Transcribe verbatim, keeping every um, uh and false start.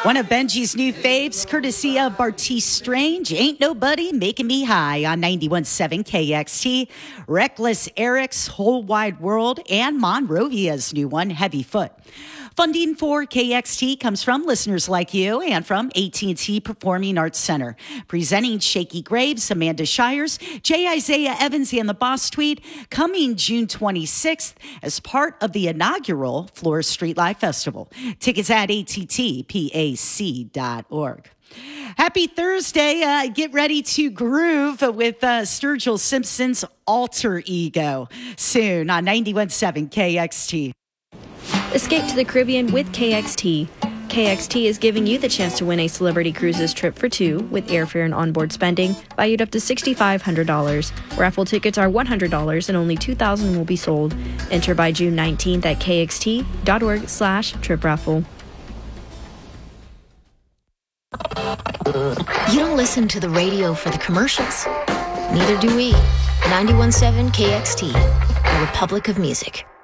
One of Benji's new faves, courtesy of Bartice Strange, Ain't Nobody Making Me High on ninety-one point seven K X T. Reckless Eric's Whole Wide World, and Monrovia's new one, Heavy Foot. Funding for K X T comes from listeners like you and from A T and T Performing Arts Center. Presenting Shaky Graves, Amanda Shires, J. Isaiah Evans, and the Boss Tweed, coming June twenty-sixth as part of the inaugural Florist Street Live Festival. Tickets at A T T P A C dot org. Happy Thursday. Uh, get ready to groove with uh, Sturgill Simpson's Alter Ego soon on ninety-one point seven K X T. Escape to the Caribbean with K X T. K X T is giving you the chance to win a Celebrity Cruises trip for two with airfare and onboard spending valued up to six thousand five hundred dollars. Raffle tickets are one hundred dollars and only two thousand will be sold. Enter by June nineteenth at kxt.org slash trip raffle. You don't listen to the radio for the commercials. Neither do we. ninety-one point seven K X T, the Republic of Music.